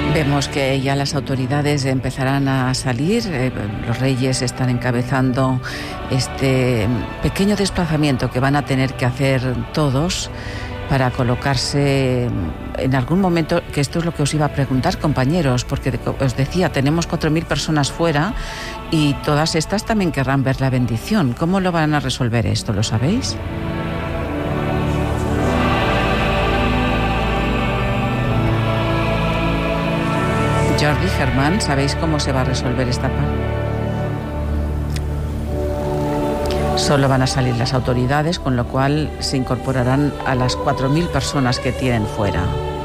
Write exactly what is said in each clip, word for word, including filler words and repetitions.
Vemos que ya las autoridades empezarán a salir, eh, los reyes están encabezando este pequeño desplazamiento que van a tener que hacer todos para colocarse en algún momento, que esto es lo que os iba a preguntar, compañeros, porque os decía, tenemos cuatro mil personas fuera y todas estas también querrán ver la bendición. ¿Cómo lo van a resolver esto? ¿Lo sabéis? Jordi, Germán, ¿sabéis cómo se va a resolver esta parte? Solo van a salir las autoridades, con lo cual se incorporarán a las cuatro mil personas que tienen fuera.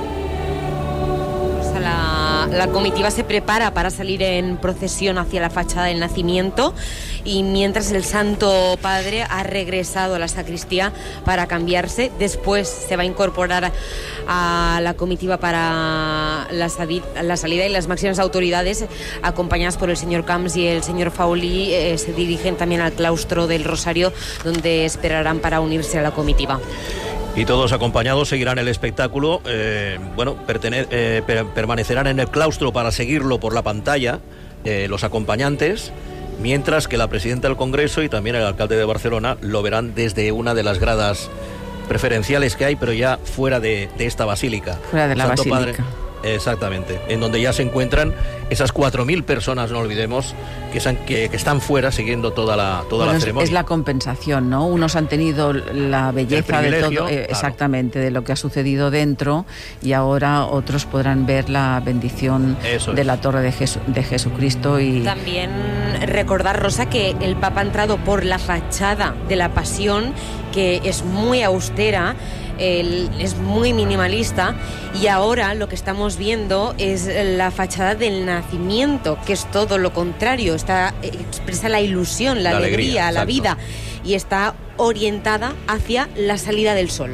La, la comitiva se prepara para salir en procesión hacia la fachada del nacimiento, y mientras el Santo Padre ha regresado a la sacristía para cambiarse, después se va a incorporar a la comitiva para la, sali- la salida, y las máximas autoridades, acompañadas por el señor Camps y el señor Fauli, eh, se dirigen también al claustro del Rosario, donde esperarán para unirse a la comitiva. Y todos acompañados seguirán el espectáculo, eh, bueno, pertene- eh, per- permanecerán en el claustro para seguirlo por la pantalla, eh, los acompañantes, mientras que la presidenta del Congreso y también el alcalde de Barcelona lo verán desde una de las gradas preferenciales que hay, pero ya fuera de, de esta basílica. Fuera de la Santo basílica. Padre, exactamente, en donde ya se encuentran esas cuatro mil personas, no olvidemos, que, san, que, que están fuera siguiendo toda la, toda bueno, la es, ceremonia. es la compensación, ¿no? Unos han tenido la belleza de todo, eh, claro. exactamente, de lo que ha sucedido dentro, y ahora otros podrán ver la bendición Eso de es. la Torre de, Jesu- de Jesucristo. Y También recordar, Rosa, que el Papa ha entrado por la fachada de la Pasión, que es muy austera, el, es muy minimalista, y ahora lo que estamos viendo es la fachada del nacimiento, que es todo lo contrario, está, expresa la ilusión, la, La alegría, alegría, la exacto. vida, y está orientada hacia la salida del sol.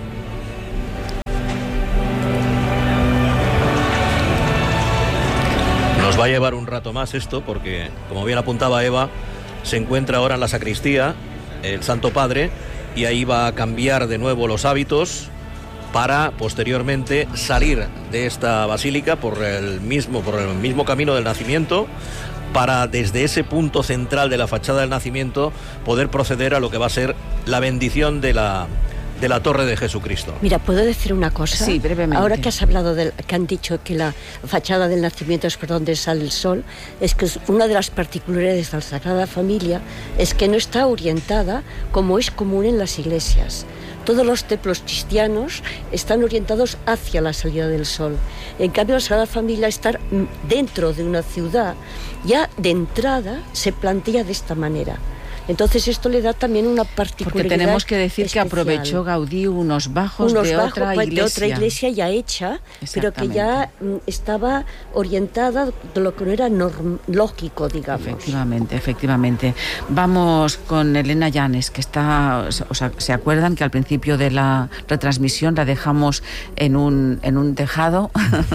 Nos va a llevar un rato más esto, porque, como bien apuntaba Eva, se encuentra ahora en la sacristía el Santo Padre, y ahí va a cambiar de nuevo los hábitos para posteriormente salir de esta basílica por el mismo, por el mismo camino del nacimiento, para desde ese punto central de la fachada del nacimiento poder proceder a lo que va a ser la bendición de la, de la Torre de Jesucristo. Mira, ¿puedo decir una cosa? Sí, brevemente. Ahora que has hablado, del, que han dicho que la fachada del nacimiento es por donde sale el sol, es que es una de las particularidades de la Sagrada Familia es que no está orientada como es común en las iglesias. Todos los templos cristianos están orientados hacia la salida del sol. En cambio, la Sagrada Familia, estar dentro de una ciudad, ya de entrada se plantea de esta manera. Entonces esto le da también una particularidad. porque tenemos que decir especial. que aprovechó Gaudí unos bajos, unos de, bajos otra pues, iglesia. de otra iglesia ya hecha, pero que ya mm, estaba orientada de lo que no era norm- lógico, digamos. Efectivamente, efectivamente. Vamos con Elena Llanes, que está, o sea, ¿se acuerdan que al principio de la retransmisión la dejamos en un, en un tejado,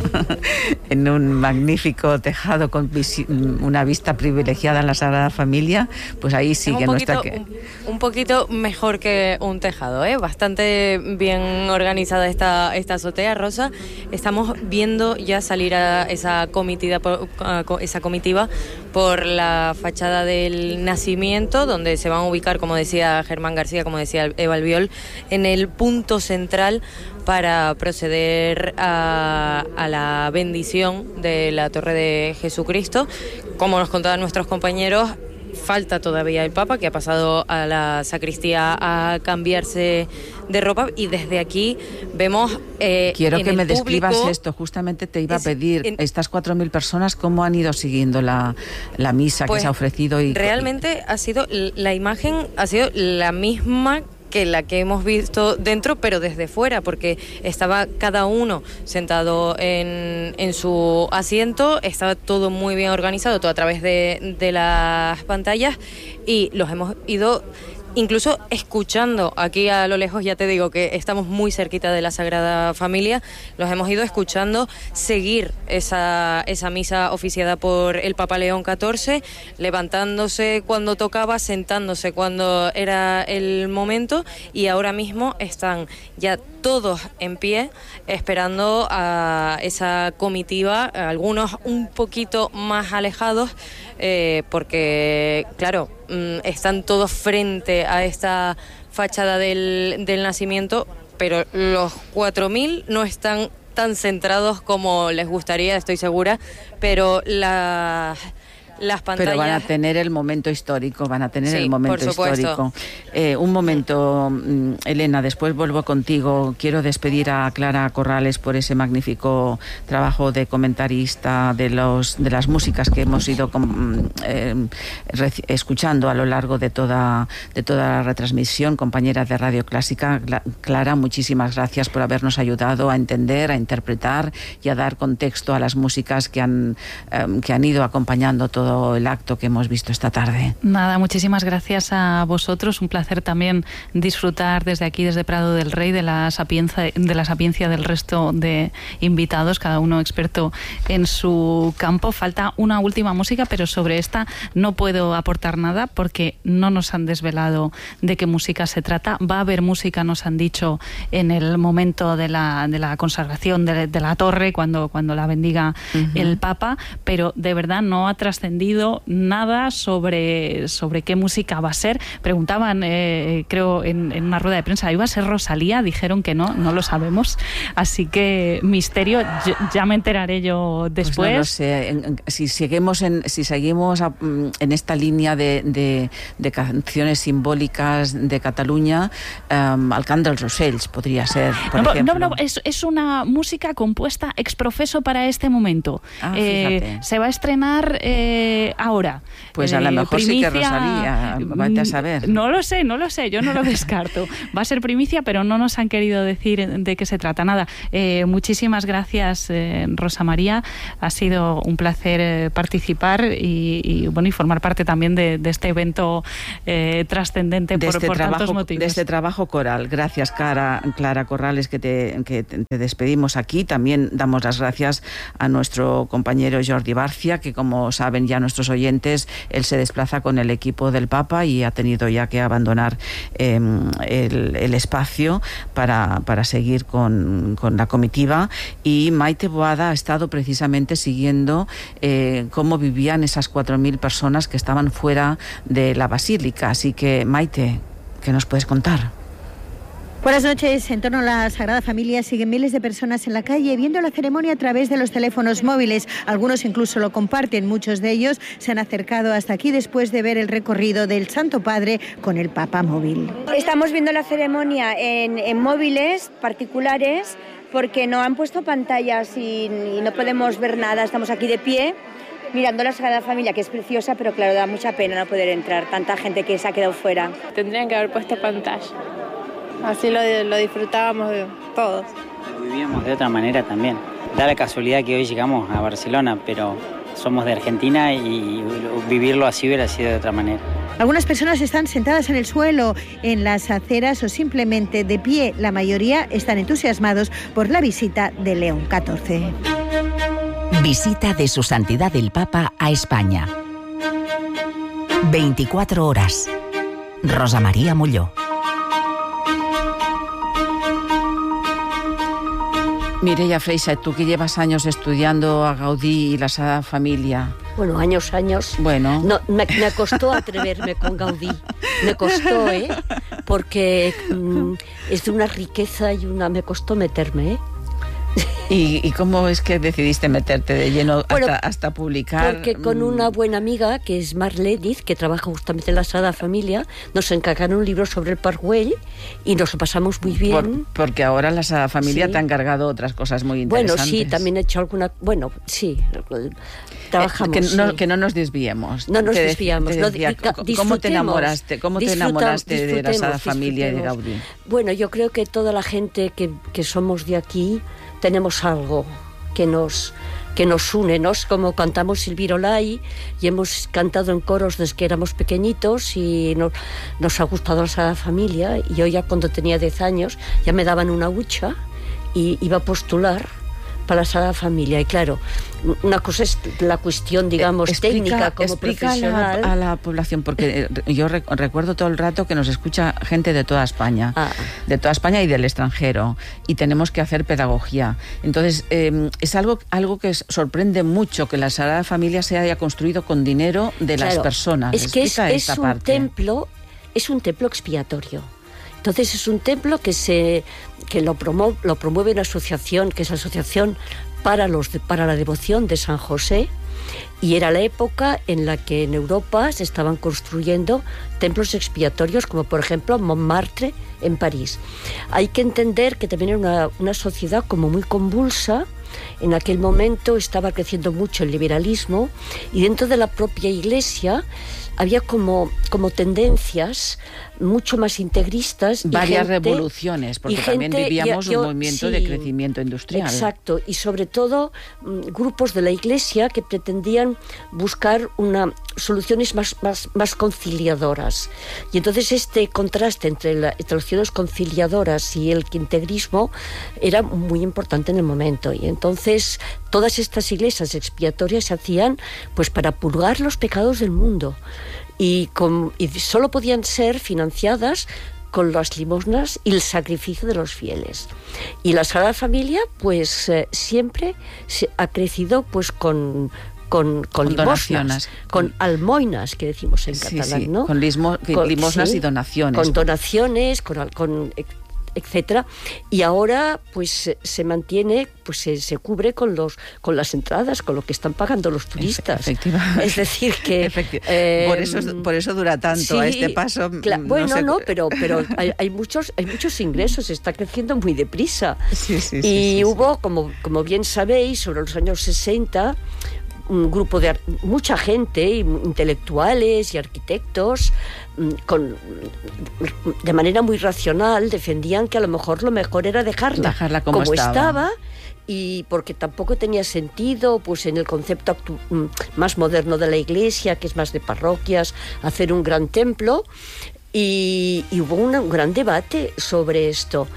en un magnífico tejado con visi- una vista privilegiada en la Sagrada Familia? Pues ahí sí un que poquito, nuestra... Que... un, un poquito mejor que un tejado, ¿eh? Bastante bien organizada esta, esta azotea, Rosa. Estamos viendo ya salir a esa comitiva, por, a esa comitiva por la fachada del nacimiento, donde se van a ubicar, como decía Germán García, como decía Eva Albiol, en el punto central para proceder a, a la bendición de la Torre de Jesucristo. Como nos contaban nuestros compañeros, falta todavía el Papa, que ha pasado a la sacristía a cambiarse de ropa, y desde aquí vemos eh, Quiero en que el me describas público, esto, justamente te iba es, a pedir, en, estas cuatro mil personas, ¿cómo han ido siguiendo la, la misa pues, que se ha ofrecido? Y realmente ha sido, la imagen ha sido la misma que la que hemos visto dentro, pero desde fuera, porque estaba cada uno sentado en, en su asiento, estaba todo muy bien organizado, todo a través de, de las pantallas, y los hemos ido incluso escuchando aquí a lo lejos. Ya te digo que estamos muy cerquita de la Sagrada Familia, los hemos ido escuchando seguir esa, esa misa oficiada por el Papa León catorce, levantándose cuando tocaba, sentándose cuando era el momento, y ahora mismo están ya todos en pie, esperando a esa comitiva, algunos un poquito más alejados, eh, porque, claro, están todos frente a esta fachada del, del nacimiento, pero los cuatro mil no están tan centrados como les gustaría, estoy segura, pero las... Las pantallas... Pero van a tener el momento histórico, van a tener sí, el momento histórico. Eh, un momento, Elena, después vuelvo contigo. Quiero despedir a Clara Corrales por ese magnífico trabajo de comentarista de los de las músicas que hemos ido eh, escuchando a lo largo de toda, de toda la retransmisión, compañera de Radio Clásica. Clara, muchísimas gracias por habernos ayudado a entender, a interpretar y a dar contexto a las músicas que han, eh, que han ido acompañando todo el acto que hemos visto esta tarde. Nada, muchísimas gracias a vosotros. Un placer también disfrutar desde aquí, desde Prado del Rey, de la sapiencia, de la sapiencia del resto de invitados, cada uno experto en su campo. Falta una última música, pero sobre esta no puedo aportar nada porque no nos han desvelado de qué música se trata. Va a haber música, nos han dicho, en el momento de la, de la consagración de, de la torre, cuando, cuando la bendiga uh-huh. el Papa, pero de verdad no ha trascendido nada sobre, sobre qué música va a ser. Preguntaban, eh, creo, en, en una rueda de prensa, ¿iba a ser Rosalía? Dijeron que no, no lo sabemos. Así que misterio, ya, ya me enteraré yo después. Pues no lo sé. Si seguimos en, si seguimos a, en esta línea de, de, de canciones simbólicas de Cataluña, um, el cant dels ocells podría ser, por no, ejemplo. No, no, es, es una música compuesta ex profeso para este momento. Ah, eh, se va a estrenar... Eh, ahora. Pues a eh, lo mejor primicia, sí que Rosalía, vete a saber. No lo sé, no lo sé, yo no lo descarto. Va a ser primicia, pero no nos han querido decir de qué se trata. Nada, eh, muchísimas gracias, eh, Rosa María. Ha sido un placer eh, participar y, y, bueno, y formar parte también de, de este evento eh, trascendente por, este por trabajo, tantos motivos. De este trabajo coral. Gracias, Clara, Clara Corrales, que, te, que te despedimos aquí. También damos las gracias a nuestro compañero Jordi Barcia, que, como saben ya nuestros oyentes, él se desplaza con el equipo del Papa y ha tenido ya que abandonar eh, el, el espacio para, para seguir con, con la comitiva. Y Maite Boada ha estado precisamente siguiendo eh, cómo vivían esas cuatro mil personas que estaban fuera de la basílica. Así que, Maite, ¿qué nos puedes contar? Buenas noches. En torno a la Sagrada Familia siguen miles de personas en la calle viendo la ceremonia a través de los teléfonos móviles. Algunos incluso lo comparten. Muchos de ellos se han acercado hasta aquí después de ver el recorrido del Santo Padre con el Papa móvil. Estamos viendo la ceremonia en, en móviles particulares porque no han puesto pantallas y, y no podemos ver nada. Estamos aquí de pie mirando la Sagrada Familia, que es preciosa, pero claro, da mucha pena no poder entrar. Tanta gente que se ha quedado fuera. Tendrían que haber puesto pantalla. Así lo, lo disfrutábamos de todos. Lo vivíamos de otra manera también. Da la casualidad que hoy llegamos a Barcelona, pero somos de Argentina y vivirlo así hubiera sido de otra manera. Algunas personas están sentadas en el suelo, en las aceras o simplemente de pie. La mayoría están entusiasmados por la visita de León catorce. Visita de Su Santidad el Papa a España. veinticuatro horas. Rosa María Molló. Mireia Freixa, tú que llevas años estudiando a Gaudí y la Sagrada Familia. Bueno, años, años. Bueno. No, me, me costó atreverme con Gaudí. Me costó, ¿eh? Porque mmm, es de una riqueza y una... Me costó meterme, ¿eh? ¿Y, ¿Y cómo es que decidiste meterte de lleno hasta, bueno, hasta publicar? Porque con una buena amiga, que es Mar Lediz, que trabaja justamente en la Sagrada Familia, nos encargaron un libro sobre el Pargüell y nos lo pasamos muy bien. Por, porque ahora la Sagrada Familia sí. te ha encargado otras cosas muy interesantes. Bueno, sí, también he hecho alguna... Bueno, sí, trabajamos. Eh, que, no, sí. que no nos desviemos. No nos te desviamos. Te decía, no, ¿Cómo te enamoraste, cómo te enamoraste de la Sagrada Familia y de Gaudí? Bueno, yo creo que toda la gente que, que somos de aquí tenemos algo que nos, que nos une, ¿no? Como cantamos Silvirolai y hemos cantado en coros desde que éramos pequeñitos y nos, nos ha gustado la Sagrada Familia, y yo ya cuando tenía diez años ya me daban una hucha y iba a postular para la Sagrada Familia, y claro, una cosa es la cuestión, digamos, explica, técnica como explica profesional. A la, a la población, porque yo rec- recuerdo todo el rato que nos escucha gente de toda España, ah. de toda España y del extranjero, y tenemos que hacer pedagogía. Entonces, eh, es algo, algo que sorprende mucho que la Sagrada Familia se haya construido con dinero de claro, las personas. Es que es, es un parte. templo, es un templo expiatorio. Entonces es un templo que se que lo promueve, lo promueve una asociación, que es la Asociación para los para la Devoción de San José, y era la época en la que en Europa se estaban construyendo templos expiatorios, como por ejemplo Montmartre en París. Hay que entender que también era una, una sociedad como muy convulsa. En aquel momento estaba creciendo mucho el liberalismo, y dentro de la propia Iglesia había como, como tendencias mucho más integristas. Varias y gente, revoluciones, porque también gente, vivíamos yo, un movimiento sí, de crecimiento industrial. Exacto, y sobre todo mm, grupos de la Iglesia que pretendían buscar una, soluciones más, más, más conciliadoras. Y entonces este contraste entre, la, entre las opciones conciliadoras y el integrismo era muy importante en el momento. Y entonces todas estas iglesias expiatorias se hacían pues para purgar los pecados del mundo. Y, con, y solo podían ser financiadas con las limosnas y el sacrificio de los fieles. Y la Sagrada Familia pues eh, siempre se ha crecido pues con... Con, con, con limosnas, con almoinas, que decimos en sí, catalán, sí. ¿no? Con, lismo, con limosnas sí, y donaciones. Con donaciones, con... con etcétera, y ahora pues se mantiene, pues se, se cubre con los con las entradas, con lo que están pagando los turistas. Efectivamente. Es decir que eh, por eso por eso dura tanto sí, a este paso. Cla- bueno, no, sé... no, pero pero hay, hay muchos hay muchos ingresos, está creciendo muy deprisa. Sí, sí, y sí, sí, hubo, sí. como como bien sabéis, sobre los años sesenta, un grupo de mucha gente, intelectuales y arquitectos, con, de manera muy racional, defendían que a lo mejor lo mejor era dejarla, dejarla como, como estaba. estaba, y porque tampoco tenía sentido, pues en el concepto actu- más moderno de la Iglesia, que es más de parroquias, hacer un gran templo, y, y hubo un, un gran debate sobre esto.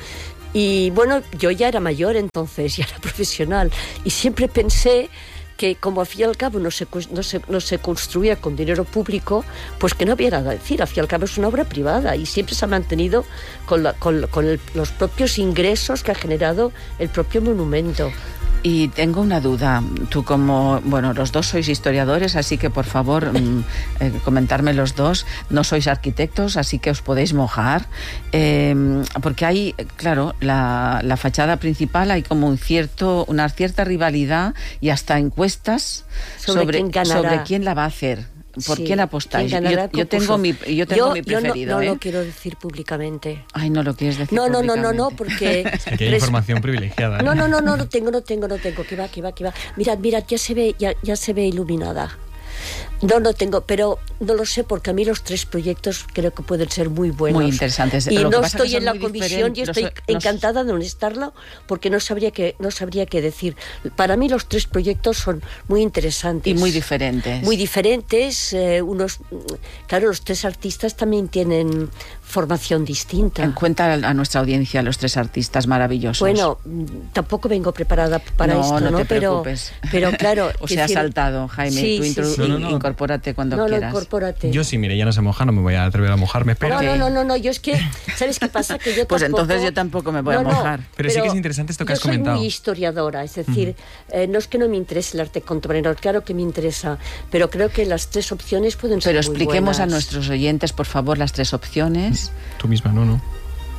Y bueno, yo ya era mayor entonces, ya era profesional, y siempre pensé que como al fin y al cabo no se, no, se, no se construía con dinero público, pues que no había nada a decir, al fin y al cabo es una obra privada y siempre se ha mantenido con, la, con, con el, los propios ingresos que ha generado el propio monumento. Y tengo una duda, tú como, bueno, los dos sois historiadores, así que por favor mm, eh, comentarme los dos, no sois arquitectos, así que os podéis mojar, eh, porque hay, claro, la, la fachada principal hay como un cierto, una cierta rivalidad y hasta encuestas sobre, sobre, quién, sobre quién la va a hacer. ¿Por sí, quién apostáis? ¿Quién yo, yo tengo mi yo tengo yo, mi preferido. Yo no, no ¿eh? lo quiero decir públicamente. Ay, no lo quieres decir no, no, públicamente. No, no, no, porque... Aquí hay información privilegiada. ¿eh? No, no, no, no, no tengo, no tengo, no tengo. Que va, que va, que va. Mirad, mirad, ya se ve, ya, ya se ve iluminada. No, no tengo, pero no lo sé porque a mí los tres proyectos creo que pueden ser muy buenos. Muy interesantes. Y lo no estoy estoy en la comisión y estoy los, encantada de no estarlo porque no sabría qué no sabría qué decir. Para mí los tres proyectos son muy interesantes. Y muy diferentes. Muy diferentes. Eh, unos, claro, los tres artistas también tienen formación distinta. En cuenta a nuestra audiencia los tres artistas maravillosos. Bueno, tampoco vengo preparada para no, esto, ¿no? No, te pero, preocupes. Pero claro... o sea, decir... saltado, Jaime. Sí, tú sí, introdu- sí. No, no, no. incorpórate cuando no, quieras. No, incorpórate. Yo sí, mire, ya no se moja, no me voy a atrever a mojarme, pero... No, no, no, no, no, yo es que... ¿Sabes qué pasa? Que yo pues tampoco... entonces yo tampoco me voy no, a mojar. No, pero, pero sí que es interesante esto que has comentado. Yo soy muy historiadora, es decir, uh-huh. eh, no es que no me interese el arte contemporáneo, claro que me interesa, pero creo que las tres opciones pueden ser pero muy expliquemos buenas. A nuestros oyentes, por favor, las tres opciones. Tú misma, no, no.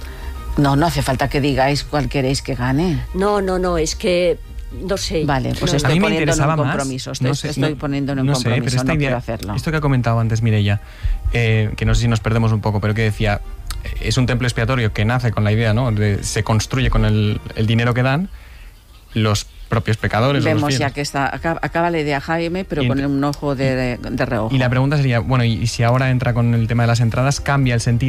No, no hace falta que digáis cuál queréis que gane. No, no, no, es que... No sé. Vale, pues no, estoy no. poniendo en un más, compromiso. Estoy, no sé, estoy no, poniendo en un no compromiso, sé, pero esta no idea, quiero hacerlo. Esto que ha comentado antes Mireia, eh, que no sé si nos perdemos un poco, pero que decía, es un templo expiatorio que nace con la idea, ¿no? De, se construye con el, el dinero que dan los propios pecadores. Vemos los ya que está acaba, acaba la idea Jaime, pero y con un ojo de, de reojo. Y la pregunta sería, bueno, y, y si ahora entra con el tema de las entradas, ¿cambia el sentido?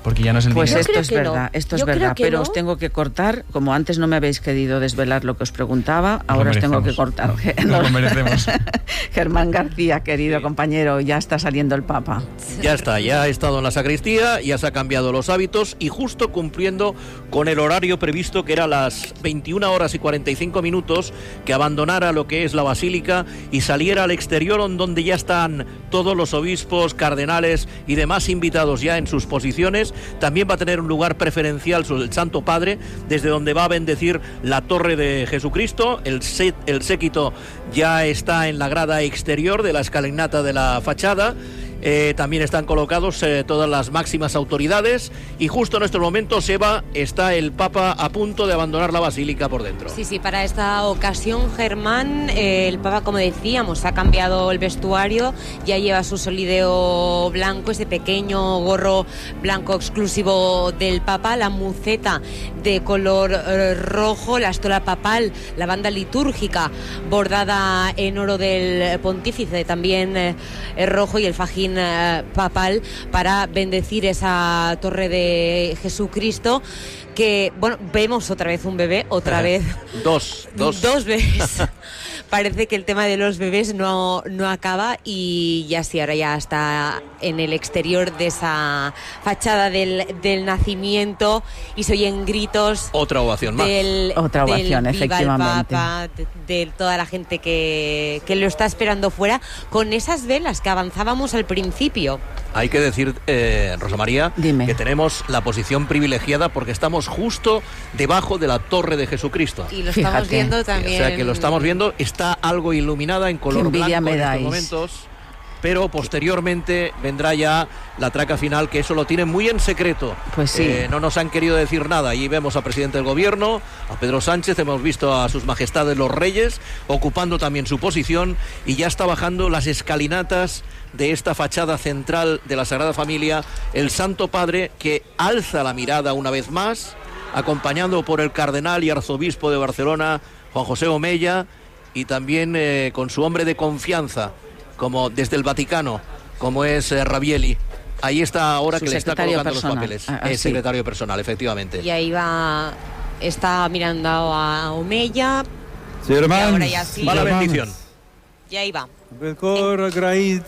porque ya no es el pues dinero. esto es verdad, no. esto es Yo verdad, pero no. os tengo que cortar, como antes no me habéis querido desvelar lo que os preguntaba, ahora os tengo que cortar. Nos lo merecemos. Germán García, querido sí. compañero, ya está saliendo el Papa. Ya está, ya ha estado en la sacristía, ya se ha cambiado los hábitos y justo cumpliendo con el horario previsto, que era las veintiuna horas y cuarenta y cinco minutos, que abandonara lo que es la basílica y saliera al exterior, donde ya están todos los obispos, cardenales y demás invitados ya en sus posiciones. También va a tener un lugar preferencial el Santo Padre, desde donde va a bendecir la torre de Jesucristo. El, set, el séquito ya está en la grada exterior de la escalinata de la fachada. Eh, también están colocados eh, todas las máximas autoridades y justo en estos momentos, Eva, está el Papa a punto de abandonar la basílica por dentro. Sí, sí, para esta ocasión, Germán, eh, el Papa, como decíamos, ha cambiado el vestuario, ya lleva su solideo blanco, ese pequeño gorro blanco exclusivo del Papa, la muceta de color eh, rojo, la estola papal, la banda litúrgica bordada en oro del pontífice, también eh, rojo, y el fajín papal para bendecir esa torre de Jesucristo, que, bueno, vemos otra vez un bebé, otra vez dos, dos. dos bebés. Parece que el tema de los bebés no, no acaba, y ya sí, ahora ya está en el exterior de esa fachada del, del nacimiento y se oyen gritos. Otra ovación más. Del, Otra ovación, del Viva efectivamente. el Papa, de, de toda la gente que, que lo está esperando fuera, con esas velas que avanzábamos al principio. Hay que decir, eh, Rosa María, Dime. que tenemos la posición privilegiada porque estamos justo debajo de la torre de Jesucristo. Y lo Fíjate. estamos viendo también. O sea que lo estamos viendo, está algo iluminada en color Qué envidia blanco me en estos dais. momentos, pero posteriormente vendrá ya la traca final, que eso lo tienen muy en secreto. Pues sí. Eh, no nos han querido decir nada. Allí vemos al presidente del gobierno, a Pedro Sánchez, hemos visto a sus majestades los reyes ocupando también su posición, y ya está bajando las escalinatas de esta fachada central de la Sagrada Familia el Santo Padre, que alza la mirada una vez más, acompañado por el cardenal y arzobispo de Barcelona, Juan José Omella, y también eh, con su hombre de confianza, como desde el Vaticano, como es eh, Ravielli. Ahí está ahora, su que le está colocando personal. Los papeles. Ah, es sí. secretario personal, efectivamente. Y ahí va, está mirando a Omella. Sí, hermano. Y ahora ya sí. Va la bendición. Y ahí va. Mejor agraït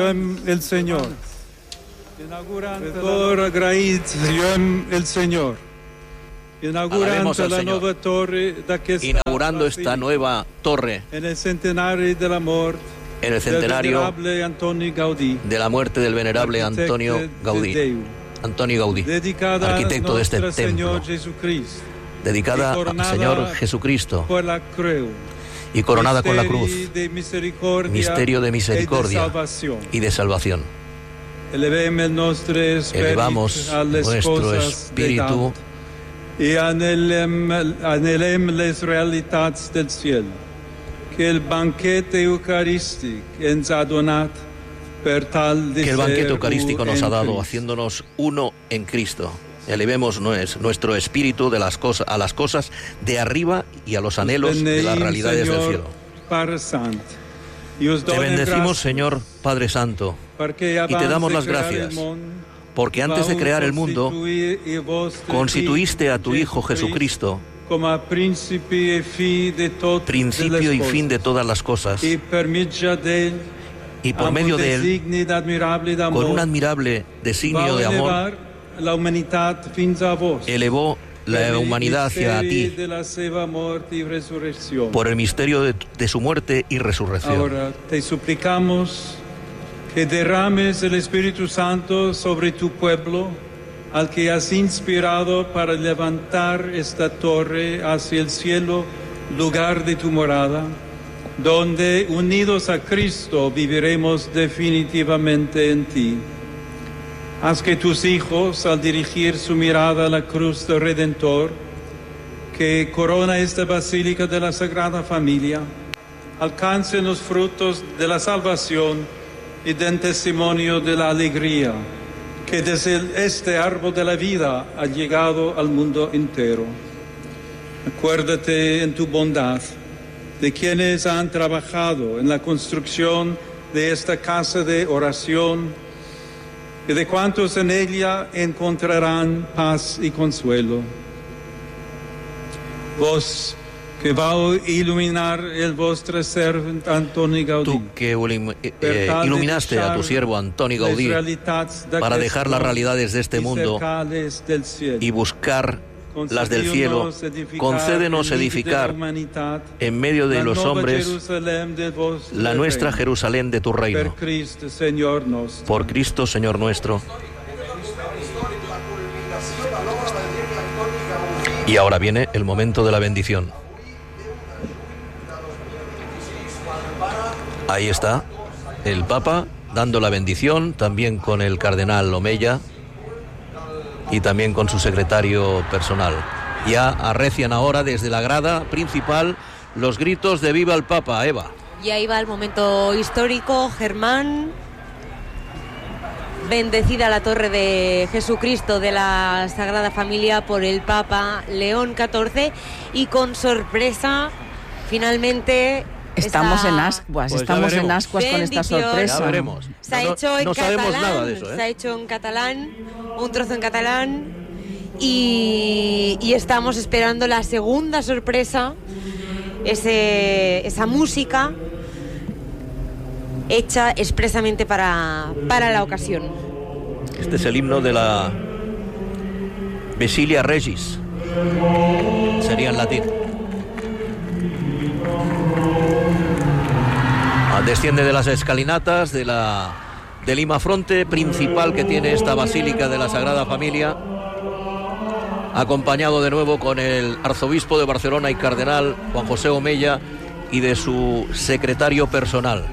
el Señor. Mejor agraït el Señor. Alabemos al la Señor. nueva torre Inaugurando esta nueva torre en el centenario del amor en el centenario de la muerte del venerable Antonio Gaudí. Antonio Gaudí, arquitecto de este templo, dedicada al Señor Jesucristo y coronada con la cruz, misterio de misericordia y de salvación. Elevamos nuestro espíritu y anhelem, anhelem les realitats del cielo, que el banquete eucarístico ens ha donat per tal de que el banquete ser eucarístico nos ha dado, Cristo. haciéndonos uno en Cristo. Elevemos nuestro espíritu de las cosas, a las cosas de arriba y a los anhelos de las realidades del cielo. Te bendecimos, Señor Padre Santo, y te damos las gracias, porque antes de crear el mundo, constituiste a tu Hijo Jesucristo como principio y fin de todas las cosas, y por medio de él, con un admirable designio de amor, elevó la humanidad hacia ti por el misterio de, de su muerte y resurrección. Ahora te suplicamos que derrames el Espíritu Santo sobre tu pueblo, al que has inspirado para levantar esta torre hacia el cielo, lugar de tu morada, donde unidos a Cristo viviremos definitivamente en ti. Haz que tus hijos, al dirigir su mirada a la cruz del Redentor, que corona esta basílica de la Sagrada Familia, alcancen los frutos de la salvación y den testimonio de la alegría que desde este árbol de la vida ha llegado al mundo entero. Acuérdate en tu bondad de quienes han trabajado en la construcción de esta casa de oración y de cuantos en ella encontrarán paz y consuelo. Vos que va a iluminar el vostro servant Antoni Gaudí. Tú que eh, iluminaste a tu siervo Antoni Gaudí para dejar las realidades de este mundo y buscar las del cielo, concédenos edificar en medio de los hombres la nuestra Jerusalén de tu reino. Por Cristo, Señor nuestro. Y ahora viene el momento de la bendición. Ahí está el Papa dando la bendición, también con el cardenal Omeya y también con su secretario personal. Ya arrecian ahora desde la grada principal los gritos de ¡Viva el Papa! Eva. Y ahí va el momento histórico, Germán. Bendecida la torre de Jesucristo de la Sagrada Familia por el Papa León catorce, y con sorpresa, finalmente... Estamos esta... en ascuas, pues estamos en ascuas con esta sorpresa. Ya veremos. Se ha no, hecho en no catalán, sabemos nada de eso, ¿eh? Se ha hecho en catalán, un trozo en catalán, y, y estamos esperando la segunda sorpresa, ese, esa música hecha expresamente para, para la ocasión. Este es el himno de la Basilia Regis, sería en latín. Desciende de las escalinatas de la, del imafronte principal que tiene esta basílica de la Sagrada Familia, acompañado de nuevo con el arzobispo de Barcelona y cardenal Juan José Omeya y de su secretario personal.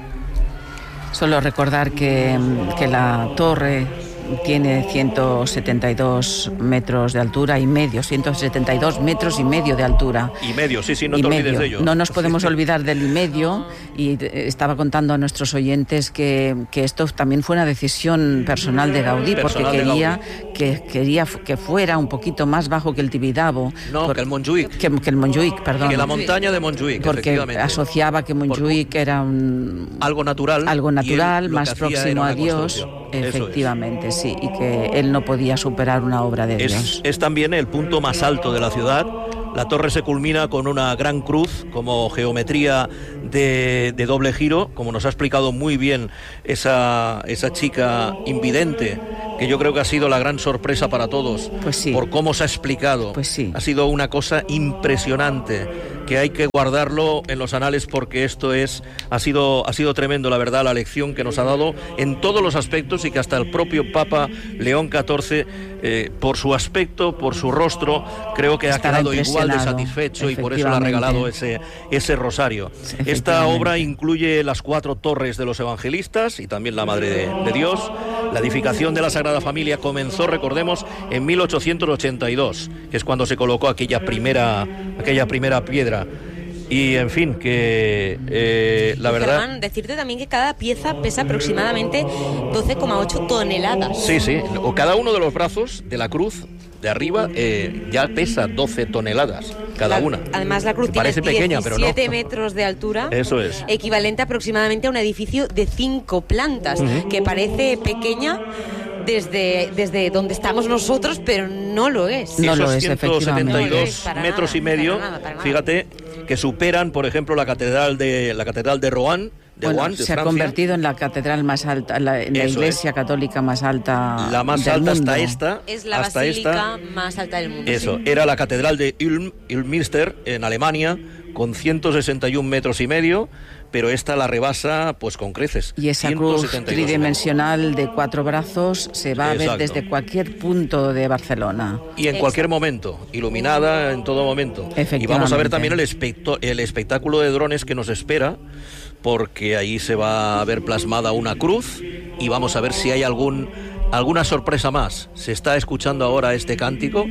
Solo recordar que, que la torre tiene ciento setenta y dos metros de altura y medio, ciento setenta y dos metros y medio de altura. Y medio, sí, sí, no y te medio. olvides de ello. No nos podemos olvidar del y medio, y estaba contando a nuestros oyentes que, que esto también fue una decisión personal de Gaudí, Personal porque quería Gaudí. que quería que fuera un poquito más bajo que el Tibidabo. No, por, que el Montjuïc. Que, que el Montjuïc, perdón. Que la montaña de Montjuïc, porque efectivamente. asociaba que Montjuïc era un... Algo natural. Algo natural, él, más próximo a Dios. Efectivamente, es. sí, y que él no podía superar una obra de es, Dios. Es también el punto más alto de la ciudad. La torre se culmina con una gran cruz como geometría de, de doble giro, como nos ha explicado muy bien esa, esa chica invidente, que yo creo que ha sido la gran sorpresa para todos, pues sí. por cómo se ha explicado. Pues sí. Ha sido una cosa impresionante, que hay que guardarlo en los anales, porque esto es ha sido, ha sido tremendo, la verdad, la lección que nos ha dado en todos los aspectos, y que hasta el propio Papa León catorce, eh, por su aspecto, por su rostro, creo que Estará ha quedado igual de satisfecho, y por eso le ha regalado ese, ese rosario. Esta obra incluye las cuatro torres de los evangelistas y también la Madre de, de Dios. La edificación de la Sagrada Familia comenzó, recordemos, en mil ochocientos ochenta y dos, que es cuando se colocó aquella primera, aquella primera piedra. Y, en fin, que eh, la verdad... Germán, decirte también que cada pieza pesa aproximadamente doce coma ocho toneladas. Sí, sí, o cada uno de los brazos de la cruz de arriba eh, ya pesa doce toneladas cada la, una. Además, la cruz que tiene parece pequeña, diecisiete pero no. metros de altura. Eso es. Equivalente aproximadamente a un edificio de cinco plantas, uh-huh. que parece pequeña desde, desde donde estamos nosotros, pero no lo es. No lo es, ciento setenta y dos efectivamente. metros No lo es, y medio, para nada, para nada. Fíjate, que superan, por ejemplo, la catedral de la catedral de Rouen, de bueno, Rouen, de se Francia. ha convertido en la catedral más alta, la, en la Eso iglesia es. católica más alta La más del alta mundo. hasta esta. Es la hasta basílica esta, más alta del mundo. Eso, sí. era la catedral de Ulm, Ulmünster, en Alemania, con ciento sesenta y un metros y medio, pero esta la rebasa pues con creces. Y esa cruz tridimensional de cuatro brazos se va a Exacto. ver desde cualquier punto de Barcelona. Y en cualquier momento, iluminada en todo momento. Y vamos a ver también el, especto, el espectáculo de drones que nos espera, porque ahí se va a ver plasmada una cruz, y vamos a ver si hay algún alguna sorpresa más. Se está escuchando ahora este cántico,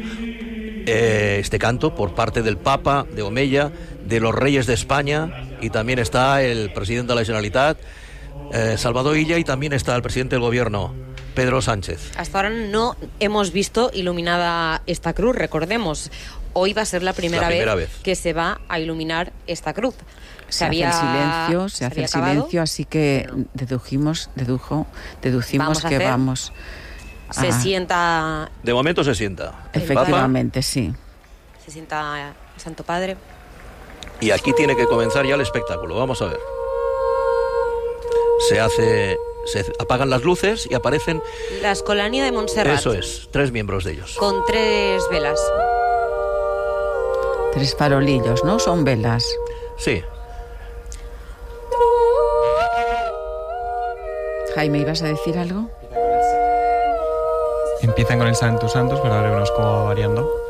eh, este canto por parte del Papa, de Omeya, de los Reyes de España, y también está el presidente de la Generalitat, eh, Salvador Illa, y también está el presidente del gobierno, Pedro Sánchez. Hasta ahora no hemos visto iluminada esta cruz, recordemos. Hoy va a ser la primera, la primera vez, vez que se va a iluminar esta cruz. Se, se había, hace el silencio, se, se hace el acabado, silencio, así que dedujimos, dedujo, deducimos vamos que vamos Se Ah. sienta... De momento se sienta. el Efectivamente, sí. Se sienta el Santo Padre. Papa, y aquí tiene que comenzar ya el espectáculo. Vamos a ver. Se hace... Se apagan las luces y aparecen... La Escolanía de Montserrat. Eso es, tres miembros de ellos. Con tres velas. Tres farolillos, ¿no? Son velas. Sí. Jaime, ¿ibas a decir algo? Empiezan con el Santos Santos, pero ahora vemos cómo va variando.